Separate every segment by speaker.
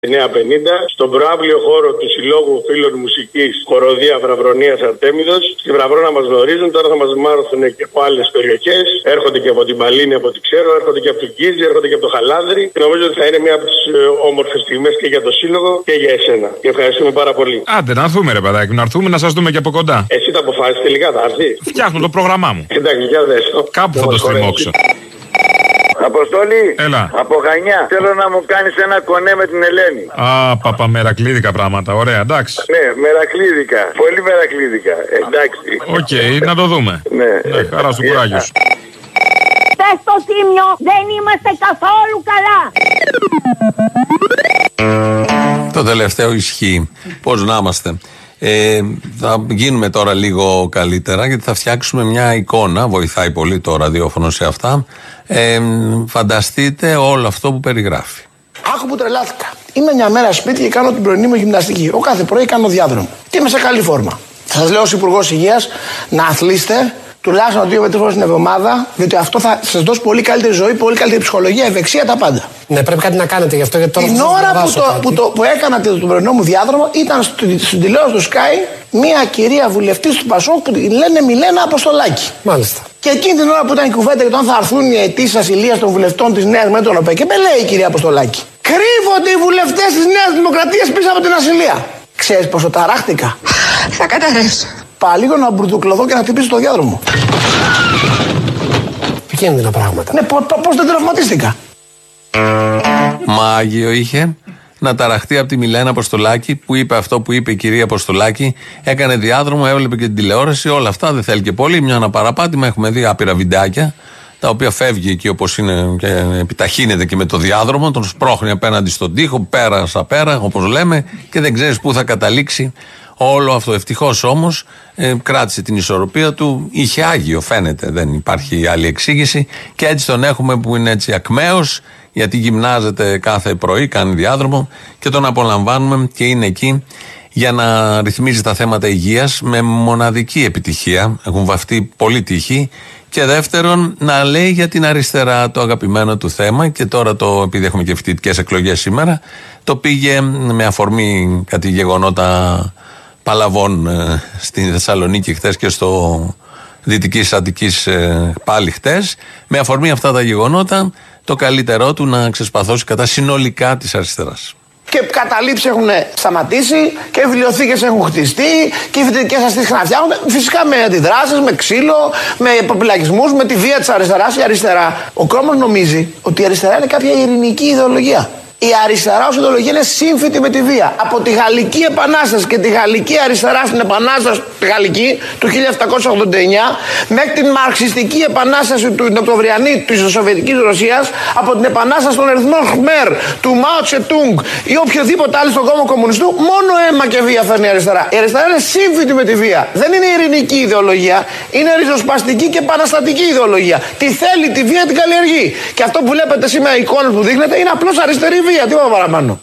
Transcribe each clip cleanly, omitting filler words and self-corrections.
Speaker 1: 9:50 στον προαύλιο χώρο του Συλλόγου Φίλων Μουσικής Χοροδία Βραβρονίας Αρτέμιδος. Στη Βραβρώνα μας γνωρίζουν, τώρα θα μας μάθουν και από άλλες περιοχές. Έρχονται και από την Παλίνη, από ό,τι ξέρω, έρχονται και από το Γκίζι, έρχονται και από το Χαλάνδρι. Και νομίζω ότι θα είναι μια από τις όμορφες στιγμές και για το Σύλλογο και για εσένα. Και ευχαριστούμε πάρα πολύ.
Speaker 2: Άντε, να έρθουμε, ρε παιδάκι, να έρθουμε να σας δούμε και από κοντά.
Speaker 1: Εσύ τα αποφάσισες τελικά, θα έρθει.
Speaker 2: Φτιάχνω το πρόγραμμά μου.
Speaker 1: Εντάξει, για δες το.
Speaker 2: Κάπου θα το στριμώξω.
Speaker 3: Αποστόλη,
Speaker 2: έλα.
Speaker 3: Από Χανιά. Θέλω να μου κάνεις ένα κονέ με την Ελένη.
Speaker 2: Παπα, μερακλίδικα πράγματα. Ωραία, εντάξει.
Speaker 3: Ναι, μερακλίδικα. Πολύ μερακλίδικα. Εντάξει.
Speaker 2: Οκ, να το δούμε.
Speaker 3: Ναι.
Speaker 2: Χαρά στο κουράγιο σου.
Speaker 4: Στο Τίμιο δεν είμαστε καθόλου καλά.
Speaker 5: Το τελευταίο ισχύει. Πώς να είμαστε. Θα γίνουμε τώρα λίγο καλύτερα, γιατί θα φτιάξουμε μια εικόνα. Βοηθάει πολύ το ραδιόφωνο σε αυτά. Φανταστείτε όλο αυτό που περιγράφει.
Speaker 6: Άκου που τρελάθηκα. Είμαι μια μέρα σπίτι και κάνω την πρωινή μου γυμναστική. Ο κάθε πρωί κάνω διάδρομο. Και είμαι σε καλή φόρμα. Θα σας λέω ως Υπουργός Υγείας να αθλείστε τουλάχιστον 2 με 3 φορές την εβδομάδα, διότι αυτό θα σας δώσει πολύ καλύτερη ζωή, πολύ καλύτερη ψυχολογία, ευεξία, τα πάντα.
Speaker 7: Ναι, πρέπει κάτι να κάνετε γι' αυτό, γιατί τώρα.
Speaker 6: Την ώρα που έκανα τον πρωινό μου διάδρομο, ήταν στην τηλεόραση του Sky μια κυρία βουλευτής του Πασόκ που τη λένε Μιλένα Αποστολάκη.
Speaker 7: Μάλιστα. Και
Speaker 6: εκείνη την ώρα που ήταν η κουβέντα για το αν θα έρθουν οι αιτήσεις ασυλίας των βουλευτών της Νέας Δημοκρατίας, και με λέει η κυρία Αποστολάκη, κρύβονται οι βουλευτές της Νέας Δημοκρατίας πίσω από την ασυλία. Ξέρεις πόσο ταράχτηκα.
Speaker 8: Θα καταρρεύσω.
Speaker 6: Λίγο να μπουρδουκλωθώ και να χτυπήσω το διάδρομο.
Speaker 7: Επικίνδυνα πράγματα.
Speaker 6: Ναι, πώς δεν τραυματίστηκα.
Speaker 5: Μάγιο είχε να ταραχτεί από τη Μιλένα Αποστολάκη που είπε αυτό που είπε η κυρία Αποστολάκη. Έκανε διάδρομο, έβλεπε και την τηλεόραση. Όλα αυτά δεν θέλει και πολύ. Μια αναπαραπάτημα. Έχουμε δει άπειρα βιντεάκια τα οποία φεύγει εκεί όπως είναι και επιταχύνεται και με το διάδρομο. Τον σπρώχνει απέναντι στον τοίχο, πέρασα πέρα, όπως λέμε, και δεν ξέρεις πού θα καταλήξει. Όλο αυτό. Ευτυχώς όμως κράτησε την ισορροπία του. Είχε άγιο, φαίνεται. Δεν υπάρχει άλλη εξήγηση. Και έτσι τον έχουμε που είναι έτσι ακμαίος, γιατί γυμνάζεται κάθε πρωί, κάνει διάδρομο και τον απολαμβάνουμε και είναι εκεί για να ρυθμίζει τα θέματα υγείας με μοναδική επιτυχία. Έχουν βαφτεί πολύ τύχη. Και δεύτερον, να λέει για την αριστερά, το αγαπημένο του θέμα. Και τώρα, επειδή έχουμε και φοιτητικές εκλογές σήμερα, το πήγε με αφορμή κάτι γεγονότα Παλαβών στη Θεσσαλονίκη χτες και στο Δυτικής Αττικής πάλι χτες. Με αφορμή αυτά τα γεγονότα, το καλύτερό του να ξεσπαθώσει κατά συνολικά της αριστεράς.
Speaker 6: Και καταλήψεις έχουν σταματήσει και βιβλιοθήκες έχουν χτιστεί και οι φοιτητικές αστήσεις ξαναφτιάχνονται. Φυσικά με αντιδράσεις, με ξύλο, με υποπυλακισμούς, με τη βία της αριστεράς. Η αριστερά, ο κόσμος νομίζει ότι η αριστερά είναι κάποια ειρηνική ιδεολογία. Η αριστερά ως ιδεολογία είναι σύμφυτη με τη βία. Από τη Γαλλική Επανάσταση και τη Γαλλική Αριστερά στην Επανάσταση τη Γαλλική του 1789 μέχρι την Μαρξιστική Επανάσταση την Οκτωβριανή της Σοβιετικής Ρωσίας, από την Επανάσταση των Ερυθρών Χμέρ, του Μάο Τσετούγκ ή οποιοδήποτε άλλο στον κόμμα κομμουνιστού, μόνο αίμα και βία φέρνει η αριστερά. Η αριστερά είναι σύμφυτη με τη βία. Δεν είναι ειρηνική ιδεολογία, είναι ριζοσπαστική και επαναστατική ιδεολογία. Τη θέλει, τη βία την καλλιεργεί. Και αυτό που βλέπετε σήμερα, οι εικόνες που δείχνετε, είναι απλώς αριστερή βία. Τι είπα παραπάνω.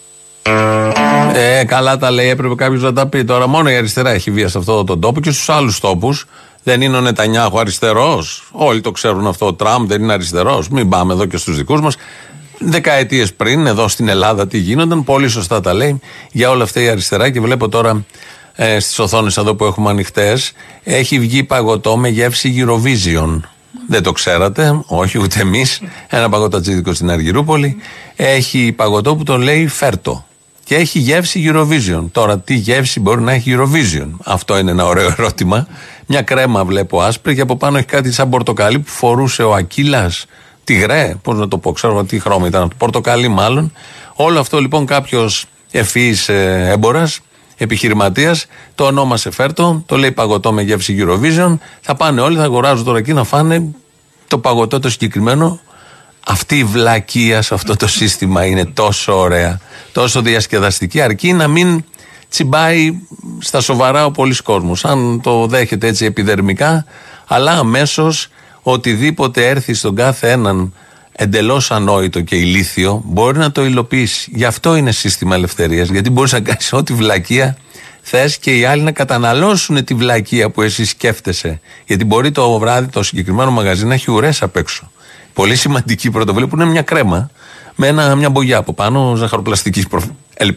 Speaker 5: Καλά τα λέει, έπρεπε κάποιος να τα πει. Τώρα μόνο η αριστερά έχει βία σε αυτόν τον τόπο και στους άλλους τόπους. Δεν είναι ο Νετανιάχου αριστερός. Όλοι το ξέρουν αυτό. Ο Τραμπ δεν είναι αριστερός. Μην πάμε εδώ και στους δικούς μας. Δεκαετίες πριν, εδώ στην Ελλάδα, τι γίνονταν. Πολύ σωστά τα λέει για όλα αυτά η αριστερά. Και βλέπω τώρα στις οθόνες εδώ που έχουμε ανοιχτές, έχει βγει παγωτό με γεύση Eurovision. Δεν το ξέρατε, όχι ούτε εμείς. Ένα παγωτατσίδικο στην Αργυρούπολη έχει παγωτό που το λέει Φέρτο και έχει γεύση Eurovision. Τώρα, τι γεύση μπορεί να έχει Eurovision? Αυτό είναι ένα ωραίο ερώτημα. Μια κρέμα βλέπω άσπρη και από πάνω έχει κάτι σαν πορτοκαλί που φορούσε ο Ακύλας. Τιγρέ, πώς να το πω, ξέρω τι χρώμα ήταν. Πορτοκαλί μάλλον. Όλο αυτό λοιπόν κάποιος ευφυής έμπορας, επιχειρηματίας, το ονόμασε Φέρτο, το λέει παγωτό με γεύση Eurovision. Θα πάνε όλοι, θα αγοράζουν τώρα εκεί να φάνε το παγωτό το συγκεκριμένο. Αυτή η βλακεία σε αυτό το σύστημα είναι τόσο ωραία, τόσο διασκεδαστική, αρκεί να μην τσιμπάει στα σοβαρά ο πολλής κόσμος. Αν το δέχεται έτσι επιδερμικά, αλλά αμέσως οτιδήποτε έρθει στον κάθε έναν εντελώς ανόητο και ηλίθιο μπορεί να το υλοποιήσει. Γι' αυτό είναι σύστημα ελευθερίας, γιατί μπορείς να κάνεις ό,τι βλακεία θες και οι άλλοι να καταναλώσουν τη βλακεία που εσύ σκέφτεσαι. Γιατί μπορεί το βράδυ το συγκεκριμένο μαγαζί να έχει ουρές απ' έξω. Πολύ σημαντική πρωτοβουλία που είναι μια κρέμα με μια μπογιά από πάνω, ζαχαροπλαστική